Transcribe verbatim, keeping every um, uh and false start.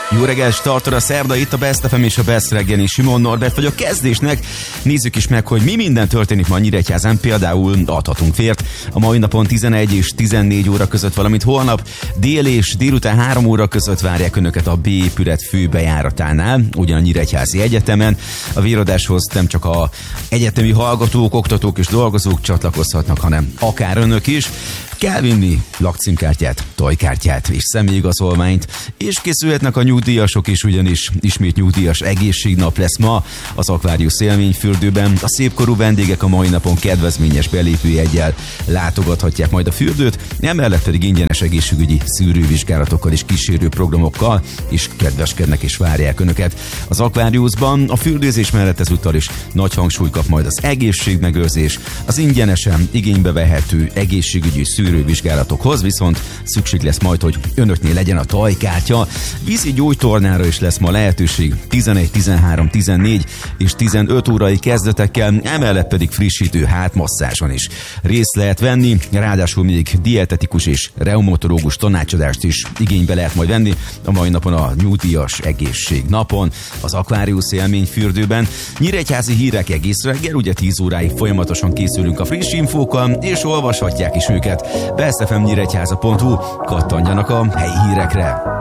Jó reggel, startol a szerda, itt a Best ef em és a Best reggeli. Simon Norbert vagyok. Kezdésnek nézzük is meg, hogy mi minden történik ma Nyíregyházán. Például adhatunk fért a mai napon tizenegy és tizennégy óra között, valamint holnap dél és délután három óra között várják önöket a B épület főbejáratánál, ugyan a Nyíregyházi Egyetemen. A véradáshoz nem csak a egyetemi hallgatók, oktatók és dolgozók csatlakozhatnak, hanem akár önök is. Kell vinni lakcímkártyát, tojkártyát és személyigazolványt, és készülhetnek a nyugdíjasok is, ugyanis ismét nyugdíjas egészségnap lesz ma az Aquarius élményfürdőben. A szépkorú vendégek a mai napon kedvezményes belépőjeggyel látogathatják majd a fürdőt, emellett pedig ingyenes egészségügyi szűrővizsgálatokkal és kísérő programokkal is kedveskednek és várják önöket. Az Aquariusban a fürdőzés mellett ezúttal is nagy hangsúly kap majd az egészségmegőrzés, az ingyenesen igénybe vehető egészségügyi szűrővizsgálatokhoz viszont szükség lesz majd, hogy önöknél legyen a tojkártya. Vízi gyógytornára is lesz ma lehetőség tizenegy, tizenhárom, tizennégy és tizenöt órai kezdetekkel, emellett pedig frissítő hátmasszázson is részt lehet venni, ráadásul még dietetikus és reumatológus tanácsadást is igénybe lehet majd venni a mai napon a nyugdíjas egészség napon az Aquarius élményfürdőben. Nyíregyházi hírek egész reggel, ugye tíz óráig folyamatosan készülünk a friss infókkal, és olvashatják is őket best f m nyíregyháza pont hu, kattanjanak a helyi hírekre.